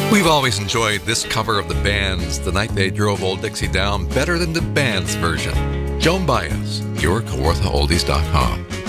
We've always enjoyed this cover of the band's The Night They Drove Old Dixie Down better than the band's version. Joan Baez, your KawarthaOldies.com.